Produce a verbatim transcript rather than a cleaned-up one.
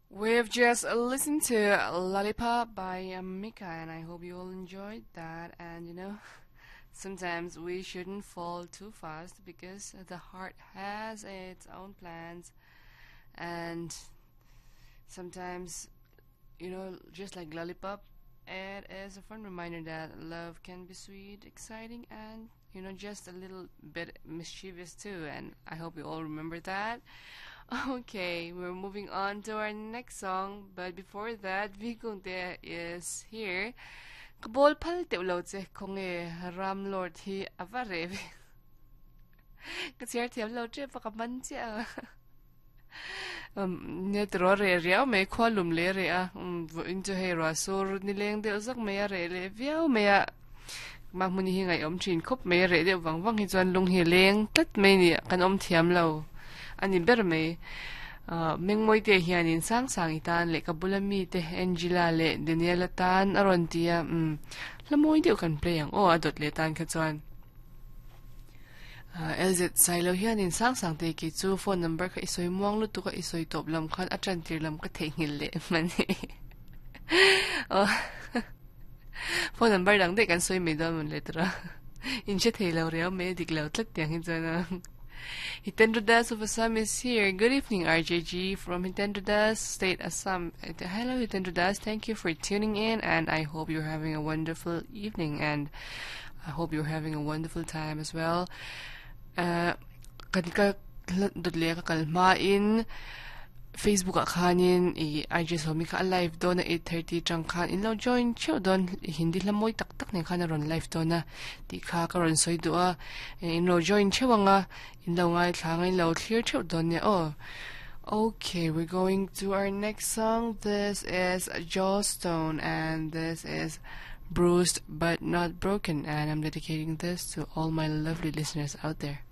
We've just listened to Lollipop by um, Mika, and I hope you all enjoyed that. And you know, sometimes we shouldn't fall too fast because the heart has its own plans, and sometimes, you know, just like Lollipop, it is a fun reminder that love can be sweet, exciting, and you know, just a little bit mischievous too. And I hope you all remember that. Okay, we're moving on to our next song, but before that, Vigungte is here. Kabol pal te ulo che kong e ram lord hi avare. Kasi ar te ulo che pakaman che. Um, ne tro re ria me kwalum le re a. Um, into he ra sur ni leng de uzak me re le viao me a. Mak muni hi ngai om chin kop me re de wang wang hi chuan lung hi leng tat me ni kan om thiam lo. Ani ber me uh, mengmoi te hianin sang sang itan le kabulami te Angela le Daniela tan aron tia um, lamoi de kan play ang o adot le tan ka chuan uh, L Z Silo hianin sang sang te ki chu phone number ka isoi muang lu tu ka isoi top lam khan atran tir lam ka thengil le mani oh phone number dang de kan soi me do mun le tra in che thelo reo me dik lo tlat tiang hin chana Hitendra Das of Assam is here. Good evening, R J G from Hitendra Das State, Assam. Hello, Hitendra Das. Thank you for tuning in, and I hope you're having a wonderful evening, and I hope you're having a wonderful time as well. Uh, Kadika dudle kalma in Facebook akanin i I just hope ka live do na eight thirty chang khan in lo join cho don hindi lamoy tak tak ne khana ron live do na ti kha ka ron soi do a in lo join chewanga in lo ngai thangai lo clear cho don ne oh okay, we're going to our next song. This is Joe Stone, and this is Bruised But Not Broken, and I'm dedicating this to all my lovely listeners out there.